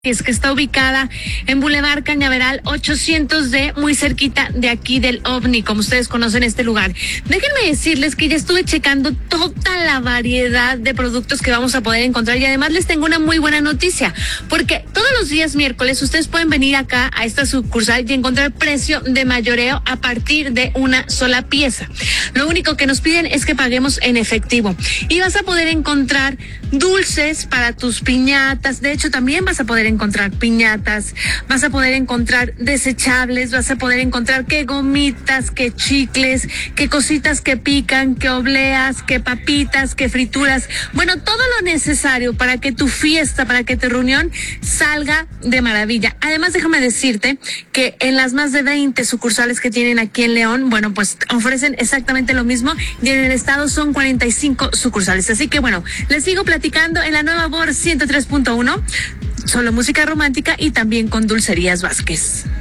Es que está ubicada en Boulevard Cañaveral 800D, muy cerquita de aquí del OVNI, como ustedes conocen este lugar. Déjenme decirles que ya estuve checando toda la variedad de productos que vamos a poder encontrar y además les tengo una muy buena noticia, porque todos los días miércoles ustedes pueden venir acá a esta sucursal y encontrar precio de mayoreo a partir de una sola pieza. Lo único que nos piden es que paguemos en efectivo y vas a poder encontrar dulces para tus piñatas. De hecho, también vas a poder encontrar piñatas, vas a poder encontrar desechables, vas a poder encontrar que gomitas, que chicles, que cositas que pican, que obleas, que papitas, que frituras. Bueno, todo lo necesario para que tu fiesta, para que tu reunión salga de maravilla. Además, déjame decirte que en las más de 20 sucursales que tienen aquí en León, bueno, pues ofrecen exactamente lo mismo y en el estado son 45 sucursales. Así que bueno, les sigo platicando en la nueva VOR 103.1. Solo música romántica y también con Dulcerías Vázquez.